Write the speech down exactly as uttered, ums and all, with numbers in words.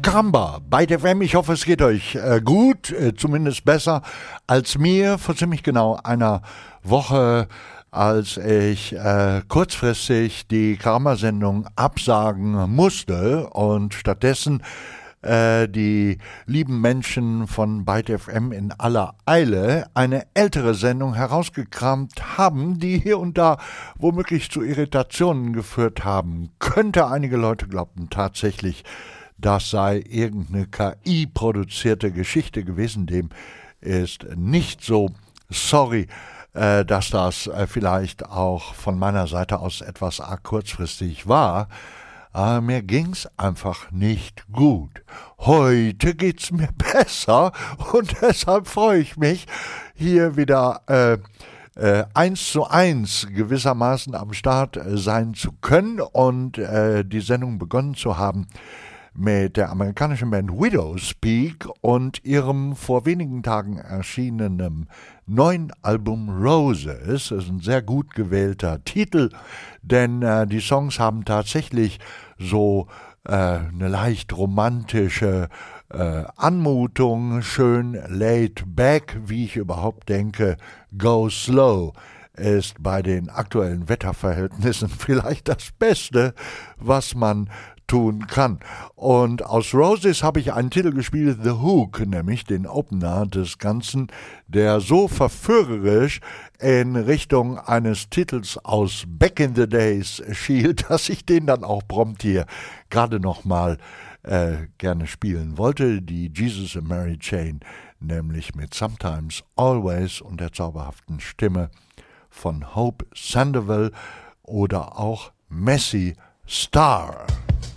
Caramba, bei der F M, ich hoffe, es geht euch äh, gut, äh, zumindest besser als mir vor ziemlich genau einer Woche, als ich äh, kurzfristig die Caramba-Sendung absagen musste und stattdessen äh, die lieben Menschen von Byte F M in aller Eile eine ältere Sendung herausgekramt haben, die hier und da womöglich zu Irritationen geführt haben könnte. Einige Leute glaubten tatsächlich, das sei irgendeine K I-produzierte Geschichte gewesen. Dem ist nicht so. Sorry, äh, dass das äh, vielleicht auch von meiner Seite aus etwas arg kurzfristig war. Aber mir ging's einfach nicht gut. Heute geht's mir besser und deshalb freue ich mich, hier wieder äh, äh, eins zu eins gewissermaßen am Start äh, sein zu können und äh, die Sendung begonnen zu haben mit der amerikanischen Band Widowspeak und ihrem vor wenigen Tagen erschienenen neuen Album Roses. Das ist ein sehr gut gewählter Titel, denn äh, die Songs haben tatsächlich so äh, eine leicht romantische äh, Anmutung, schön laid back, wie ich überhaupt denke. Go Slow ist bei den aktuellen Wetterverhältnissen vielleicht das Beste, was man tun kann. Und aus Roses habe ich einen Titel gespielt, The Hook, nämlich den Opener des Ganzen, der so verführerisch in Richtung eines Titels aus Back in the Days schielt, dass ich den dann auch prompt hier gerade nochmal äh, gerne spielen wollte. Die Jesus and Mary Chain, nämlich mit Sometimes Always und der zauberhaften Stimme von Hope Sandoval oder auch Messy Star.